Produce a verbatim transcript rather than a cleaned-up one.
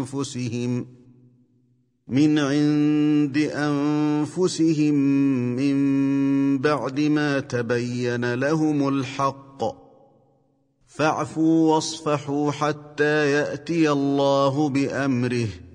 أنفسهم من عند أنفسهم من بعد ما تبين لهم الحق، فاعفوا واصفحوا حتى يأتي الله بأمره،